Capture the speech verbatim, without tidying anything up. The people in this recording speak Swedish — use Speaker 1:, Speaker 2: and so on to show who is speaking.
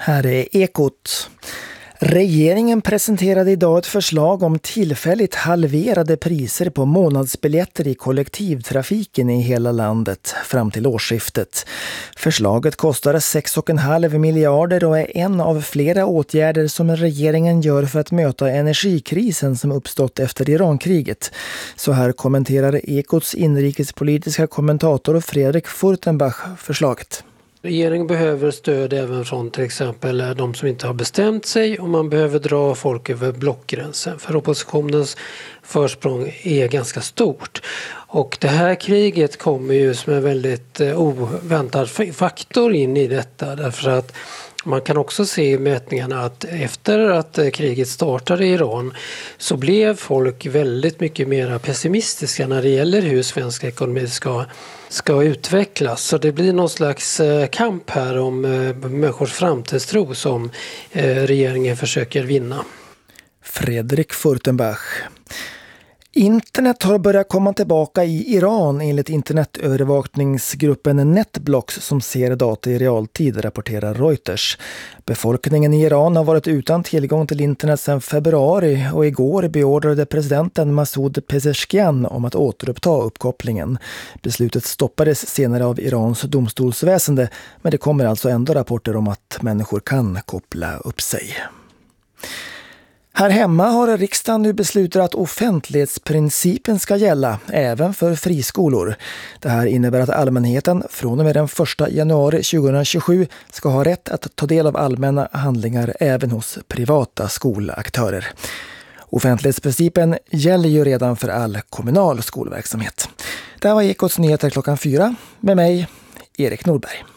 Speaker 1: Här är Ekot. Regeringen presenterade idag ett förslag om tillfälligt halverade priser på månadsbiljetter i kollektivtrafiken i hela landet fram till årsskiftet. Förslaget kostar sex komma fem miljarder och är en av flera åtgärder som regeringen gör för att möta energikrisen som uppstått efter Irankriget. Så här kommenterar Ekots inrikespolitiska kommentator Fredrik Furtenbach förslaget.
Speaker 2: Regeringen behöver stöd även från till exempel de som inte har bestämt sig, och man behöver dra folk över blockgränsen. För oppositionens försprång är ganska stort. Och det här kriget kommer ju som en väldigt oväntad faktor in i detta, därför att man kan också se i mätningarna att efter att kriget startade i Iran så blev folk väldigt mycket mer pessimistiska när det gäller hur svensk ekonomi ska, ska utvecklas. Så det blir någon slags kamp här om människors framtidstro som regeringen försöker vinna.
Speaker 1: Fredrik Furtenbach. Internet har börjat komma tillbaka i Iran enligt internetövervakningsgruppen Netblocks som ser data i realtid, rapporterar Reuters. Befolkningen i Iran har varit utan tillgång till internet sedan februari och igår beordrade presidenten Masoud Pezeshkian om att återuppta uppkopplingen. Beslutet stoppades senare av Irans domstolsväsende, men det kommer alltså ändå rapporter om att människor kan koppla upp sig. Här hemma har riksdagen nu beslutat att offentlighetsprincipen ska gälla även för friskolor. Det här innebär att allmänheten från och med den första januari tjugohundratjugosju ska ha rätt att ta del av allmänna handlingar även hos privata skolaktörer. Offentlighetsprincipen gäller ju redan för all kommunal skolverksamhet. Det här var Ekots nyheter klockan fyra med mig, Erik Nordberg.